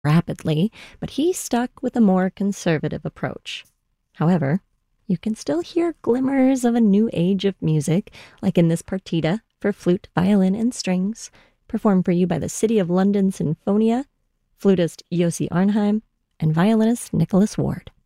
rapidly, but he stuck with a more conservative approach. However, you can still hear glimmers of a new age of music, like in this partita for flute, violin, and strings, performed for you by the City of London Sinfonia, flutist Yossi Arnheim, and violinist Nicholas Ward.